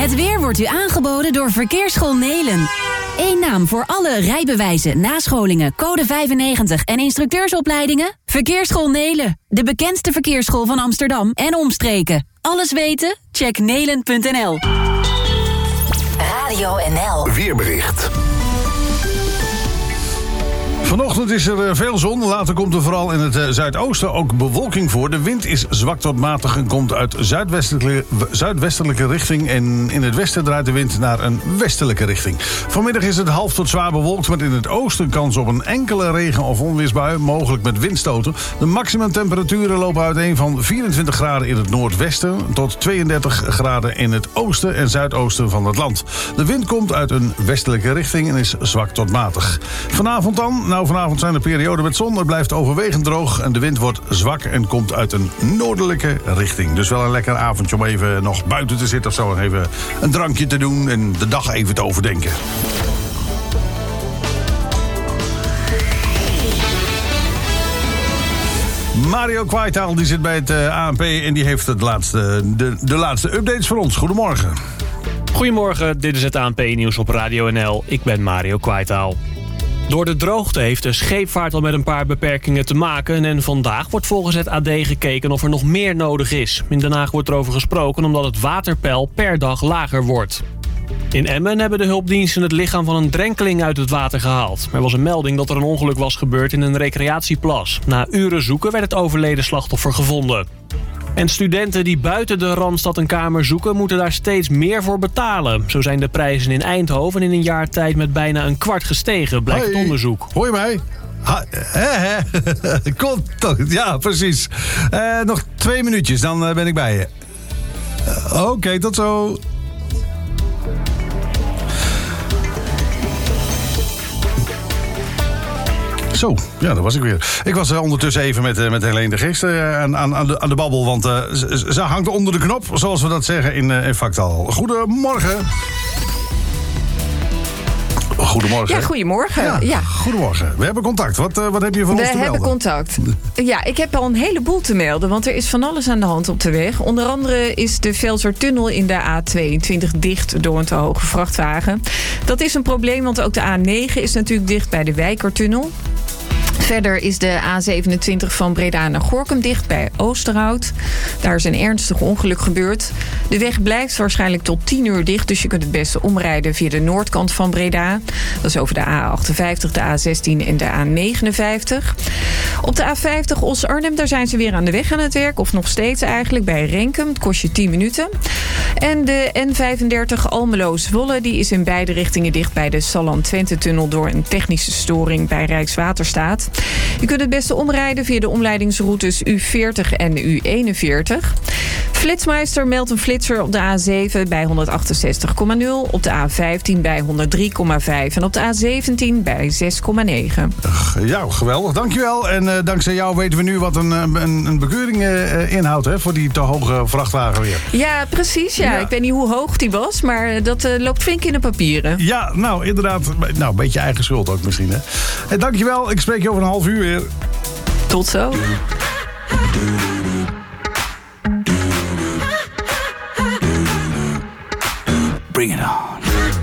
Het weer wordt u aangeboden door Verkeersschool Nelen. Eén naam voor alle rijbewijzen, nascholingen, code 95 en instructeursopleidingen? Verkeersschool Nelen, de bekendste verkeersschool van Amsterdam en omstreken. Alles weten? Check nelen.nl. Radio NL. Weerbericht. Vanochtend is er veel zon. Later komt er vooral in het zuidoosten ook bewolking voor. De wind is zwak tot matig en komt uit zuidwestelijke richting. En in het westen draait de wind naar een westelijke richting. Vanmiddag is het half tot zwaar bewolkt, met in het oosten kans op een enkele regen- of onweersbui, mogelijk met windstoten. De maximumtemperaturen lopen uiteen van 24 graden in het noordwesten tot 32 graden in het oosten en zuidoosten van het land. De wind komt uit een westelijke richting en is zwak tot matig. Vanavond dan? Vanavond zijn er perioden met zon. Het blijft overwegend droog en de wind wordt zwak en komt uit een noordelijke richting. Dus wel een lekker avondje om even nog buiten te zitten of zo. En even een drankje te doen en de dag even te overdenken. Mario Kwaitaal die zit bij het ANP en die heeft de laatste updates voor ons. Goedemorgen. Goedemorgen, dit is het ANP-nieuws op Radio NL. Ik ben Mario Kwaitaal. Door de droogte heeft de scheepvaart al met een paar beperkingen te maken. En vandaag wordt volgens het AD gekeken of er nog meer nodig is. In Den Haag wordt erover gesproken omdat het waterpeil per dag lager wordt. In Emmen hebben de hulpdiensten het lichaam van een drenkeling uit het water gehaald. Er was een melding dat er een ongeluk was gebeurd in een recreatieplas. Na uren zoeken werd het overleden slachtoffer gevonden. En studenten die buiten de Randstad een kamer zoeken, moeten daar steeds meer voor betalen. Zo zijn de prijzen in Eindhoven in een jaar tijd met bijna een kwart gestegen, blijkt het onderzoek. Hoor je mij? Contact, ja, precies. Nog 2 minuutjes, dan ben ik bij je. Oké, tot zo. Zo, ja, dat was ik weer. Ik was ondertussen even met Helene de Geest aan de babbel, want ze hangt onder de knop, zoals we dat zeggen in Factaal. Goedemorgen. Goedemorgen. Ja, goedemorgen. Ja. Goedemorgen. We hebben contact. Wat heb je voor ons te melden? We hebben contact. Ja, ik heb al een heleboel te melden, want er is van alles aan de hand op de weg. Onder andere is de Velsertunnel in de A22 dicht door een te hoge vrachtwagen. Dat is een probleem, want ook de A9 is natuurlijk dicht bij de Wijkertunnel. Verder is de A27 van Breda naar Gorinchem dicht bij Oosterhout. Daar is een ernstig ongeluk gebeurd. De weg blijft waarschijnlijk tot 10 uur dicht, dus je kunt het beste omrijden via de noordkant van Breda. Dat is over de A58, de A16 en de A59. Op de A50 Os-Arnhem, daar zijn ze weer aan de weg aan het werk. Of nog steeds eigenlijk, bij Renkum. Het kost je 10 minuten. En de N35 Almelo-Zwolle, die is in beide richtingen dicht bij de Salland-Twente-tunnel door een technische storing bij Rijkswaterstaat. Je kunt het beste omrijden via de omleidingsroutes U40 en U41. Flitsmeister meldt een flitser op de A7 bij 168,0, op de A15 bij 103,5 en op de A17 bij 6,9. Ja, geweldig. Dankjewel. En dankzij jou weten we nu wat een bekeuring inhoudt, hè, voor die te hoge vrachtwagen weer. Ja, precies. Ja. Ik weet niet hoe hoog die was, maar dat loopt flink in de papieren. Ja, nou, inderdaad. Nou, een beetje eigen schuld ook misschien, hè. En dankjewel. Ik spreek je over een half uur weer. Tot zo. Bring it on.